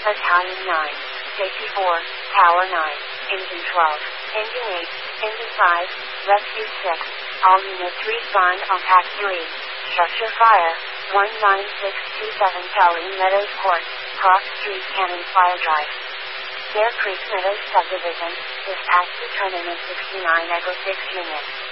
Battalion 9, Safety 4, Tower 9, Engine 12, Engine 8, Engine 5, Rescue 6, all Unit 3 signed on Pack 3, Structure Fire, 19627 Pelly Meadows Court, Cross Street, Cannon Fire Drive. Bear Creek Meadows Subdivision, dispatch to Tournament 69 Echo 6 Unit.